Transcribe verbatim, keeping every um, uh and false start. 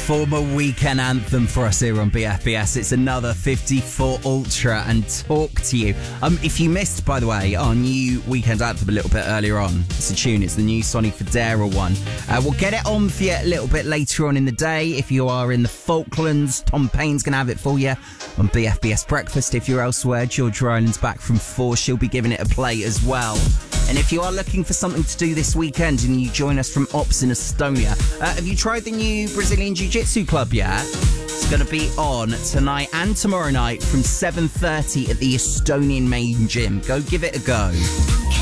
former weekend anthem for us here on B F B S. It's another fifty-four Ultra and Talk to You. Um, if you missed, by the way, our new weekend anthem a little bit earlier on, it's a tune. It's the new Sonny Fodera one. Uh, we'll get it on for you a little bit later on in the day. If you are in the Falklands, Tom Payne's going to have it for you on B F B S Breakfast. If you're elsewhere, Georgia Island's back from four. She'll be giving it a play as well. And if you are looking for something to do this weekend and you join us from Ops in Estonia, uh, have you tried the new Brazilian Jiu-Jitsu club yet? It's going to be on tonight and tomorrow night from seven thirty at the Estonian main gym. Go give it a go.